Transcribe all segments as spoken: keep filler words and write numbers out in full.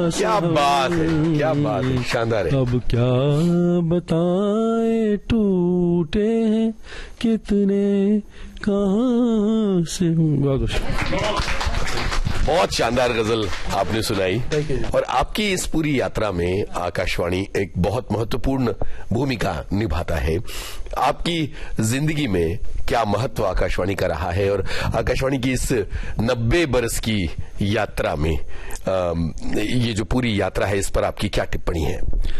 क्या बात है, क्या बात है, शानदार है। अब क्या बताएं टूटे हैं कितने कहाँ से। बहुत शानदार गजल आपने सुनाई और आपकी इस पूरी यात्रा में आकाशवाणी एक बहुत महत्वपूर्ण भूमिका निभाता है। आपकी जिंदगी में क्या महत्व आकाशवाणी का रहा है और आकाशवाणी की इस नब्बे बरस की यात्रा में ये जो पूरी यात्रा है इस पर आपकी क्या टिप्पणी है?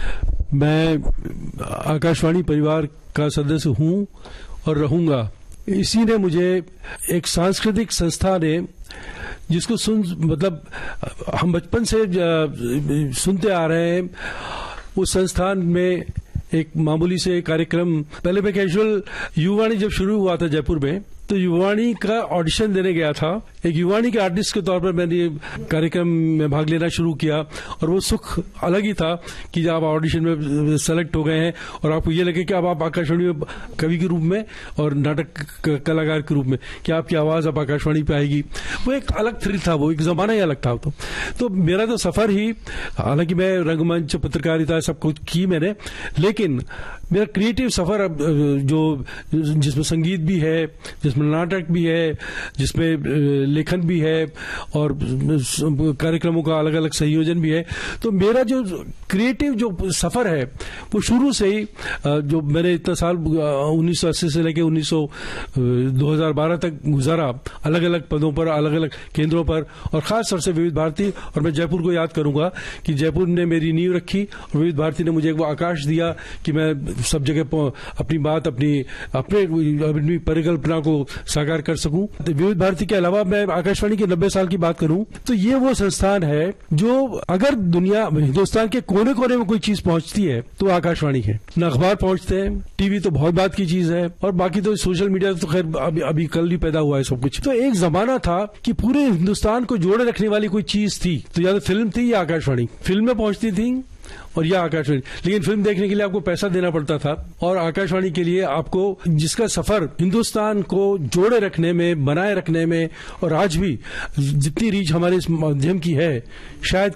मैं आकाशवाणी परिवार का सदस्य हूं और रहूंगा। इसी ने मुझे एक सांस्कृतिक संस्था ने जिसको सुन मतलब हम बचपन से सुनते आ रहे हैं, उस संस्थान में एक मामूली से कार्यक्रम, पहले मैं कैजुअल युवाणी जब शुरू हुआ था जयपुर में, तो युवाणी का ऑडिशन देने गया था। एक युवाणी के आर्टिस्ट के तौर पर मैंने कार्यक्रम में भाग लेना शुरू किया और वो सुख अलग ही था कि जब आप ऑडिशन में सेलेक्ट हो गए हैं और आपको ये लगे कि अब आप आकाशवाणी में कवि के रूप में और नाटक कलाकार के रूप में कि आपकी आवाज अब आकाशवाणी पे आएगी, वो एक अलग थ्रिल था, वो एक जमाना ही अलग था। तो, तो मेरा तो सफर ही, हालांकि मैं रंगमंच पत्रकारिता सब कुछ की मैंने, लेकिन मेरा क्रिएटिव सफर अब जो जिसमें संगीत भी है, जिसमें नाटक भी है, जिसमें लेखन भी है और कार्यक्रमों का अलग अलग संयोजन भी है, तो मेरा जो क्रिएटिव जो सफर है वो शुरू से ही, जो मैंने इतना साल उन्नीस सौ अस्सी से लेकर उन्नीस सौ दो हज़ार बारह तक गुजारा, अलग अलग पदों पर, अलग अलग केंद्रों पर, और खास तौर से विविध भारती। और मैं जयपुर को याद करूंगा कि जयपुर ने मेरी नींव रखी और विविध भारती ने मुझे एक वो आकाश दिया कि मैं सब जगह अपनी बात, अपनी अपने अपनी परिकल्पना को साकार कर सकूं। तो विविध भारती के अलावा मैं आकाशवाणी के नब्बे साल की बात करूं तो ये वो संस्थान है जो अगर दुनिया हिंदुस्तान के कोने कोने में कोई चीज पहुंचती है तो आकाशवाणी है। न अखबार पहुंचते हैं, टीवी तो बहुत बात की चीज है, और बाकी तो सोशल मीडिया तो खैर अभी, अभी कल ही पैदा हुआ है सब कुछ। तो एक जमाना था कि पूरे हिंदुस्तान को जोड़े रखने वाली कोई चीज थी तो या तो फिल्म थी या आकाशवाणी। फिल्में पहुंचती थी और यह आकाशवाणी, लेकिन फिल्म देखने के लिए आपको पैसा देना पड़ता था, और आकाशवाणी के लिए आपको, जिसका सफर हिंदुस्तान को जोड़े रखने में, बनाए रखने में, और आज भी जितनी रीच हमारे इस माध्यम की है शायद